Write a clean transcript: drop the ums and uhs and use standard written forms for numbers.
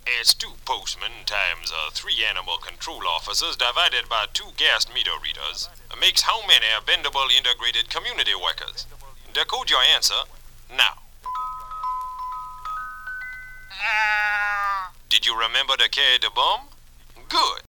It's two postmen times three animal control officers divided by two gas meter readers makes how many bendable integrated community workers? Decode your answer now. Did you remember to carry the bomb? Good.